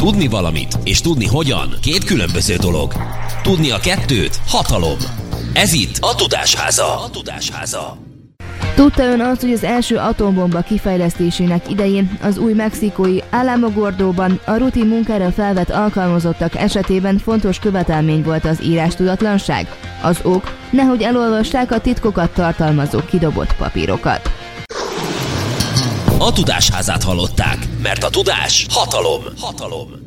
Tudni valamit és tudni hogyan két különböző dolog. Tudni a kettőt hatalom. Ez itt a Tudásháza. Tudta ön azt, hogy az első atombomba kifejlesztésének idején az új mexikói Alamogordoban a rutin munkára felvett alkalmazottak esetében fontos követelmény volt az írástudatlanság? Az ok, nehogy elolvassák a titkokat tartalmazó kidobott papírokat. A Tudásházát hallották, mert a tudás hatalom.